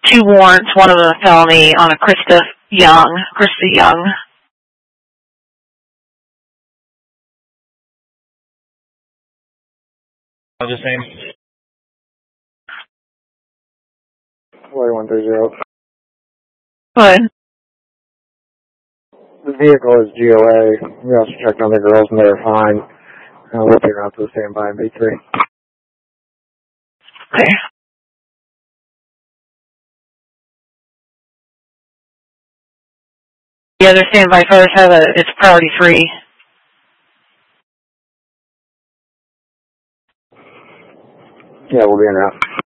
2 warrants, one of them a felony on a Krista Young. How's his name? 4130. Good. The vehicle is GOA. We also checked on the girls and they were fine. We'll be around to the standby in B3. Okay. The other standby cars it's priority 3. Yeah, we'll be in route.